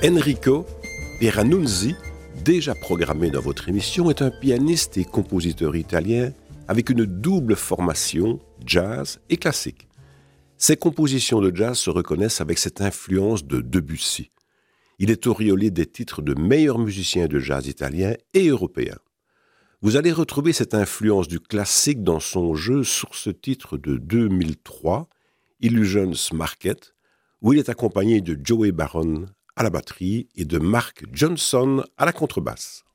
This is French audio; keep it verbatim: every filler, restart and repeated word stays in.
Enrico Pieranunzi, déjà programmé dans votre émission, est un pianiste et compositeur italien avec une double formation, jazz et classique. Ses compositions de jazz se reconnaissent avec cette influence de Debussy. Il est auréolé des titres de meilleur musicien de jazz italien et européen. Vous allez retrouver cette influence du classique dans son jeu sur ce titre de deux mille trois, Illusions Market, où il est accompagné de Joey Baron à la batterie et de Mark Johnson à la contrebasse.